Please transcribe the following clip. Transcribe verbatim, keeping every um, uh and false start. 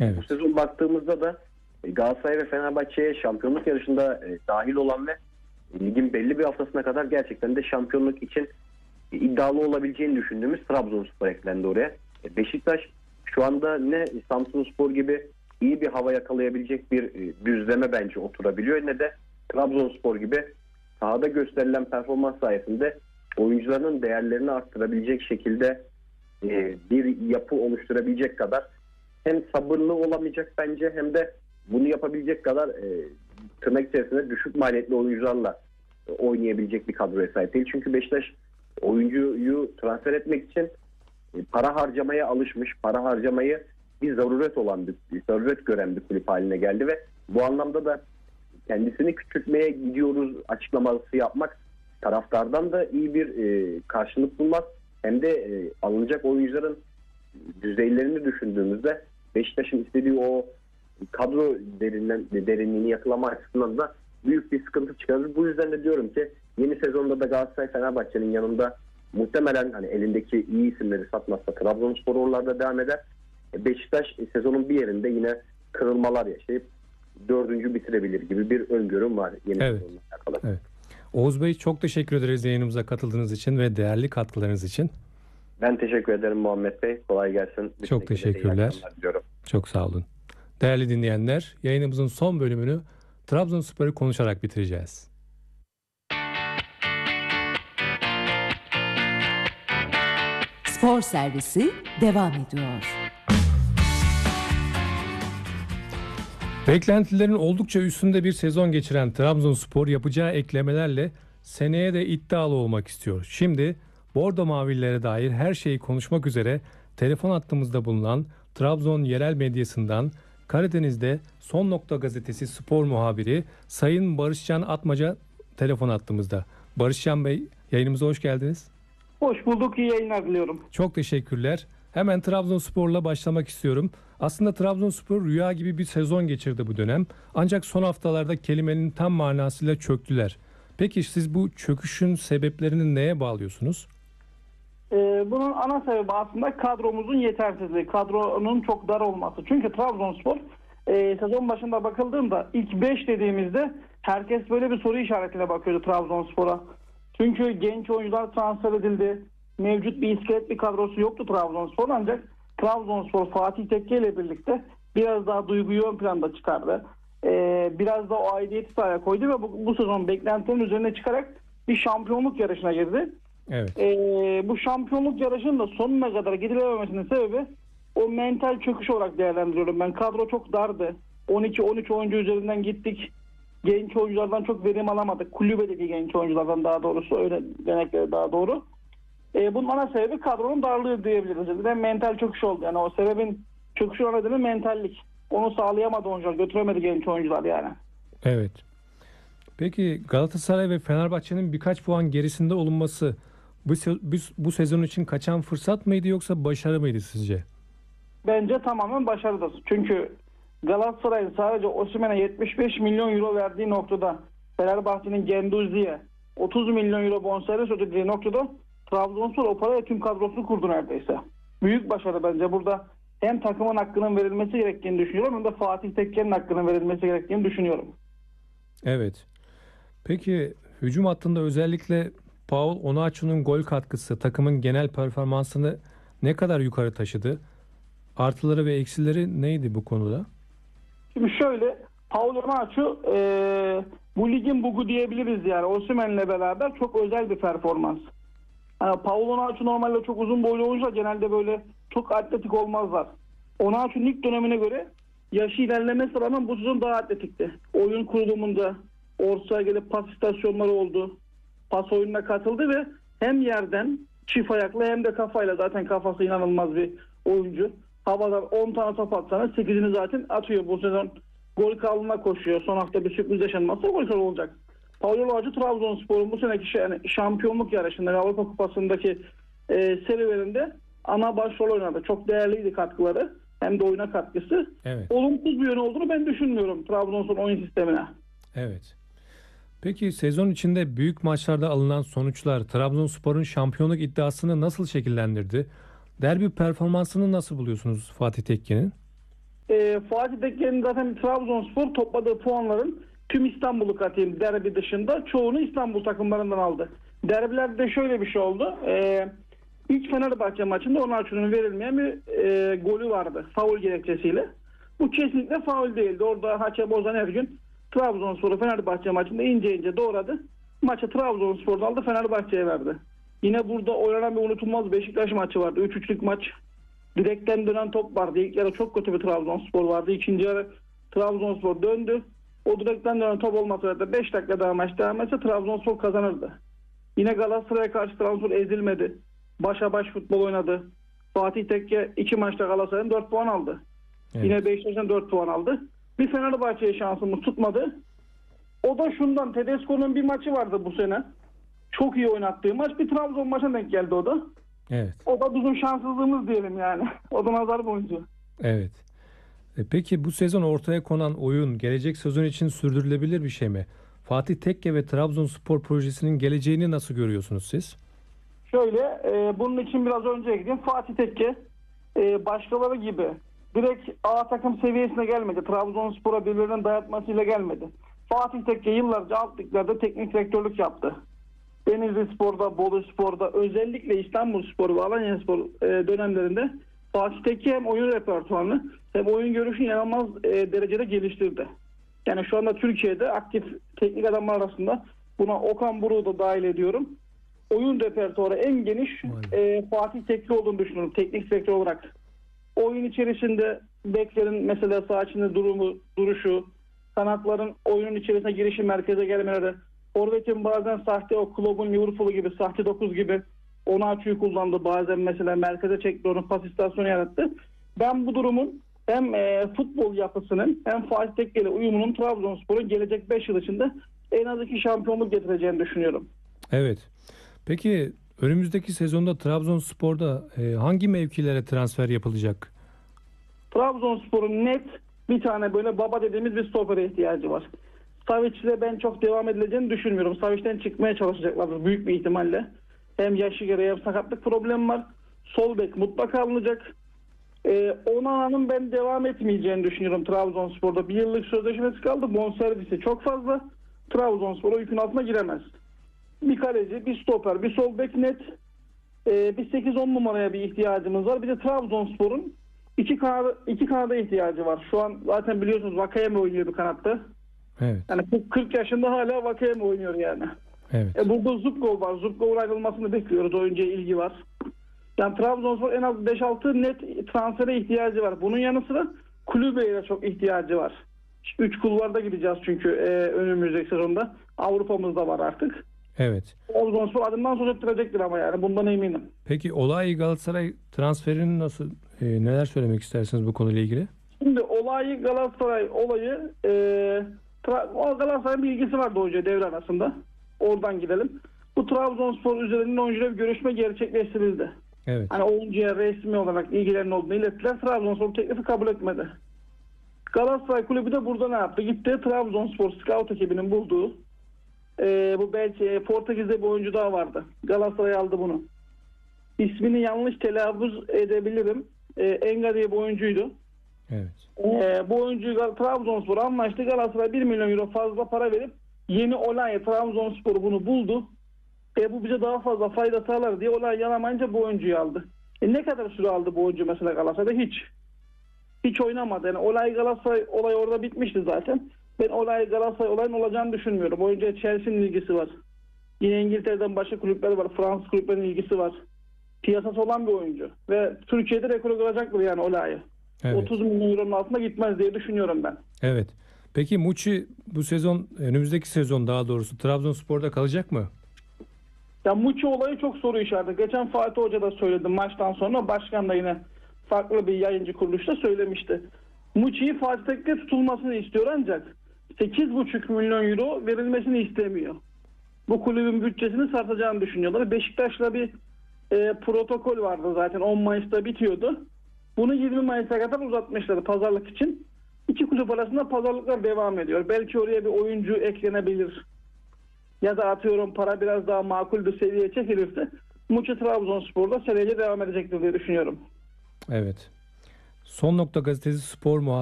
Evet. Bu sezon baktığımızda da Galatasaray ve Fenerbahçe'ye şampiyonluk yarışında e, dahil olan ve ligin belli bir haftasına kadar gerçekten de şampiyonluk için iddialı olabileceğini düşündüğümüz Trabzonspor eklendi oraya. E, Beşiktaş şu anda ne Samsunspor gibi iyi bir hava yakalayabilecek bir e, düzleme bence oturabiliyor, ne de Trabzonspor gibi sahada gösterilen performans sayesinde oyuncularının değerlerini arttırabilecek şekilde e, bir yapı oluşturabilecek kadar hem sabırlı olamayacak bence, hem de bunu yapabilecek kadar e, tırnak içerisinde düşük maliyetli oyuncularla e, oynayabilecek bir kadroya sahip değil. Çünkü Beşiktaş oyuncuyu transfer etmek için e, para harcamaya alışmış, para harcamayı bir zaruret olan bir, bir zaruret gören bir kulüp haline geldi ve bu anlamda da kendisini küçültmeye gidiyoruz açıklaması yapmak taraftardan da iyi bir e, karşılık bulmaz. Hem de e, alınacak oyuncuların düzeylerini düşündüğümüzde Beşiktaş'ın istediği o kadro derinden, derinliğini yakalama açısından da büyük bir sıkıntı çıkarır. Bu yüzden de diyorum ki yeni sezonda da Galatasaray Fenerbahçe'nin yanında muhtemelen hani elindeki iyi isimleri satmazsa Trabzonspor oralarda devam eder. Beşiktaş sezonun bir yerinde yine kırılmalar yaşayıp dördüncü bitirebilir gibi bir öngörüm var yeni evet. sezonla alakalı. Evet. Oğuz Bey, çok teşekkür ederiz yayınımıza katıldığınız için ve değerli katkılarınız için. Ben teşekkür ederim Muhammed Bey. Kolay gelsin. Bütün çok teşekkürler. Çok sağ olun. Değerli dinleyenler, yayınımızın son bölümünü Trabzonspor'u konuşarak bitireceğiz. Spor servisi devam ediyor. Beklentilerin oldukça üstünde bir sezon geçiren Trabzonspor yapacağı eklemelerle seneye de iddialı olmak istiyor. Şimdi Bordo Mavililere dair her şeyi konuşmak üzere telefon hattımızda bulunan Trabzon yerel medyasından Karadeniz'de Son Nokta Gazetesi spor muhabiri Sayın Barışcan Atmaca telefon hattımızda. Barışcan Bey, yayınımıza hoş geldiniz. Hoş bulduk, iyi yayınlar diliyorum. Çok teşekkürler. Hemen Trabzonspor'la başlamak istiyorum. Aslında Trabzonspor rüya gibi bir sezon geçirdi bu dönem. Ancak son haftalarda kelimenin tam manasıyla çöktüler. Peki siz bu çöküşün sebeplerini neye bağlıyorsunuz? Ee, bunun ana sebebi aslında kadromuzun yetersizliği, kadronun çok dar olması. Çünkü Trabzonspor e, sezon başında bakıldığında ilk beş dediğimizde herkes böyle bir soru işaretiyle bakıyordu Trabzonspor'a. Çünkü genç oyuncular transfer edildi. Mevcut bir iskelet bir kadrosu yoktu Trabzonspor, ancak Trabzonspor Fatih Tekke ile birlikte biraz daha duyguyu ön planda çıkardı. Ee, biraz da o aidiyeti sahaya koydu ve bu, bu sezon beklentilerin üzerine çıkarak bir şampiyonluk yarışına girdi. Evet. Ee, bu şampiyonluk yarışının da sonuna kadar gidilememesinin sebebi o mental çöküş olarak değerlendiriyorum. Ben kadro çok dardı. on iki on üç oyuncu üzerinden gittik. Genç oyunculardan çok verim alamadık. Kulübedeki genç oyunculardan daha doğrusu, öyle demekle daha doğru. Ee, bunun ana sebebi kadronun darlığı diyebiliriz. Ve mental çöküş oldu. Yani o sebebin çöküşü nedeni mentallik. Onu sağlayamadı oyuncular. Götüremedi genç oyuncular yani. Evet. Peki Galatasaray ve Fenerbahçe'nin birkaç puan gerisinde olunması bu, bu, bu sezon için kaçan fırsat mıydı yoksa başarı mıydı sizce? Bence tamamen başarıdır. Çünkü Galatasaray'ın sadece Osimhen'e yetmiş beş milyon euro verdiği noktada, Fenerbahçe'nin Gendouzi'ye otuz milyon euro bonservis ödediği noktada Trabzonspor o paraya tüm kadrosunu kurdu neredeyse. Büyük başarı bence. Burada hem takımın hakkının verilmesi gerektiğini düşünüyorum, hem de Fatih Tekke'nin hakkının verilmesi gerektiğini düşünüyorum. Evet. Peki hücum hattında özellikle Paul Onuachu'nun gol katkısı takımın genel performansını ne kadar yukarı taşıdı? Artıları ve eksileri neydi bu konuda? Şimdi şöyle, Paul Onuachu e, bu ligin bugu diyebiliriz yani. Osimhen'le beraber çok özel bir performans. Yani Paul Onuachu normalde çok uzun boylu oyuncular genelde böyle çok atletik olmazlar. Onuachu'nun ilk dönemine göre yaşı ilerlemesine rağmen bu sezon daha atletikti. Oyun kurulumunda ortaya gelip pas istasyonları oldu. Pas oyununa katıldı ve hem yerden çift ayakla hem de kafayla, zaten kafası inanılmaz bir oyuncu. Havadan on tane top atsanız sekizini zaten atıyor. Bu sezon gol kralına koşuyor. Son hafta bir sürpriz yaşanmazsa gol kralı olacak. Paul Onuachu Trabzonspor'un bu seneki yani şampiyonluk yarışında, Avrupa Kupası'ndaki e, serilerinde ana başrol oynadı. Çok değerliydi katkıları. Hem de oyuna katkısı. Evet. Olumsuz bir yönü olduğunu ben düşünmüyorum Trabzonspor oyun sistemine. Evet. Peki sezon içinde büyük maçlarda alınan sonuçlar Trabzonspor'un şampiyonluk iddiasını nasıl şekillendirdi? Derbi performansını nasıl buluyorsunuz Fatih Tekke'nin? e, Fatih Tekke'nin zaten Trabzonspor topladığı puanların tüm İstanbul'u katayım derbi dışında çoğunu İstanbul takımlarından aldı. Derbilerde şöyle bir şey oldu. E, ilk Fenerbahçe maçında Onaçu'nun verilmeyen bir e, golü vardı. Faul gerekçesiyle. Bu kesinlikle faul değildi. Orada hakem Ozan Ergün Trabzonspor'u Fenerbahçe maçında ince ince doğradı. Maçı Trabzonspor'da aldı, Fenerbahçe'ye verdi. Yine burada oynanan bir unutulmaz Beşiktaş maçı vardı. üç üçlük maç. Direkten dönen top vardı. İlk yarı çok kötü bir Trabzonspor vardı. İkinci yarı Trabzonspor döndü. O direkten dönen top olmasaydı beş dakika daha maç devam etse Trabzonspor kazanırdı. Yine Galatasaray'a karşı Trabzonspor ezilmedi. Başa baş futbol oynadı. Fatih Tekke iki maçta Galatasaray'ın dört puan aldı. Evet. Yine Beşiktaş'tan dört puan aldı. Bir Fenerbahçe'ye şansımız tutmadı. O da şundan, Tedesco'nun bir maçı vardı bu sene. Çok iyi oynattığı maç. Bir Trabzon maçına denk geldi o da. Evet. O da bizim şanssızlığımız diyelim yani. O da nazar boncuğu. Evet. E peki bu sezon ortaya konan oyun gelecek sezon için sürdürülebilir bir şey mi? Fatih Tekke ve Trabzonspor projesinin geleceğini nasıl görüyorsunuz siz? Şöyle, e, bunun için biraz önce gideyim. Fatih Tekke e, başkaları gibi direkt A takım seviyesine gelmedi. Trabzonspor'a birbirinin dayatmasıyla gelmedi. Fatih Tekke yıllarca alt liglerde teknik direktörlük yaptı. Denizli Spor'da, Bolu Spor'da, özellikle İstanbul Spor ve Alanya Spor e, dönemlerinde Fatih Tekke hem oyun repertuarını hem oyun görüşünü inanılmaz e, derecede geliştirdi. Yani şu anda Türkiye'de aktif teknik adamlar arasında buna Okan Buruk'u da dahil ediyorum. Oyun repertuarı en geniş e, Fatih Tekke olduğunu düşünüyorum teknik direktör olarak. Oyun içerisinde beklerin mesela sağ içinde durumu, duruşu, kanatların oyunun içerisine girişi, merkeze gelmeleri, Forvet'in bazen sahte o Klopp'un Liverpool'u gibi sahte dokuz gibi Onaçu'yu kullandı. Bazen mesela merkeze çekti, onu pas istasyonu yarattı. Ben bu durumun hem e, futbol yapısının hem Fatih Tekke ile uyumunun Trabzonspor'un gelecek beş yıl içinde en az iki şampiyonluk getireceğini düşünüyorum. Evet. Peki önümüzdeki sezonda Trabzonspor'da e, hangi mevkilere transfer yapılacak? Trabzonspor'un net bir tane böyle baba dediğimiz bir stopere ihtiyacı var. Savic'le ben çok devam edileceğini düşünmüyorum. Savic'ten çıkmaya çalışacaklardır büyük bir ihtimalle. Hem yaşı gereği hem sakatlık problemi var. Sol bek mutlaka alınacak. Ee, Onana'nın ben devam etmeyeceğini düşünüyorum Trabzonspor'da. Bir yıllık sözleşmesi kaldı. Bonservisi çok fazla. Trabzonspor o yükün altına giremez. Bir kaleci, bir stoper, bir sol bek net. Ee, bir sekiz on numaraya bir ihtiyacımız var. Bir de Trabzonspor'un iki, kanada, iki kanada ihtiyacı var. Şu an zaten biliyorsunuz Vakayeme oynuyor bir kanatta. Evet. Yani kırk yaşında hala Vakayeme oynuyor yani. Evet. E burada Zubkov var. Zubkov'un ayrılmasını bekliyoruz. Oyuncuya ilgi var. Yani Trabzonspor en az beş altı net transfere ihtiyacı var. Bunun yanı sıra kulübeye de çok ihtiyacı var. üç kulvarda gideceğiz çünkü e, önümüzdeki sezonda. Avrupa'mızda var artık. Evet. Trabzonspor adından söz ettirecektir ama yani bundan eminim. Peki olay Galatasaray transferinin nasıl, e, neler söylemek istersiniz bu konuyla ilgili? Şimdi olay Galatasaray olayı e, tra- Galatasaray'ın bir ilgisi vardı oyuncuya devre arasında. Oradan gidelim. Bu Trabzonspor üzerinden oyuncuyla bir görüşme gerçekleştirildi. Evet. Hani oyuncuya resmi olarak ilgilerinin olduğunu ilettiler. Trabzonspor teklifi kabul etmedi. Galatasaray kulübü de burada ne yaptı? Gitti Trabzonspor scout ekibinin bulduğu e, bu belki Portekiz'de bir oyuncu daha vardı. Galatasaray aldı bunu. İsmini yanlış telaffuz edebilirim. E, Enga diye bir oyuncuydu. Evet. E, bu oyuncuyu Trabzonspor anlaştı. Galatasaray bir milyon euro fazla para verip yeni Olanya Trabzonspor bunu buldu. E bu bize daha fazla fayda sağlar diye olay yanamayınca bu oyuncuyu aldı. E ne kadar süre aldı bu oyuncu mesela Galatasaray'da? Hiç. Hiç oynamadı. Yani olay Galatasaray olay orada bitmişti zaten. Ben olay Galatasaray olayın olacağını düşünmüyorum. Oyuncuya Chelsea'nin ilgisi var. Yine İngiltere'den başka kulüpler var. Fransız kulüplerinin ilgisi var. Piyasası olan bir oyuncu. Ve Türkiye'de rekoru kıracaktır yani olayı. Evet. otuz milyon euronun altına gitmez diye düşünüyorum ben. Evet. Peki Muçi bu sezon, önümüzdeki sezon daha doğrusu Trabzonspor'da kalacak mı? Ya Muçi olayı çok soru işareti. Geçen Fatih Hoca da söyledi maçtan sonra. Başkan da yine farklı bir yayıncı kuruluşta söylemişti. Muçi'yi Fatih Tekke tutulmasını istiyor ancak sekiz buçuk milyon euro verilmesini istemiyor. Bu kulübün bütçesini sartacağını düşünüyorlar. Beşiktaş'la bir e, protokol vardı zaten. on Mayıs'ta bitiyordu. Bunu yirmi Mayıs'a kadar uzatmışlar pazarlık için. İki kulüp arasında pazarlıklar devam ediyor. Belki oraya bir oyuncu eklenebilir. Ya da atıyorum para biraz daha makul bir seviyeye çekilirse Muçi Trabzonspor'da seneye devam edecektir diye düşünüyorum. Evet. Son Nokta Gazetesi spor muhabiri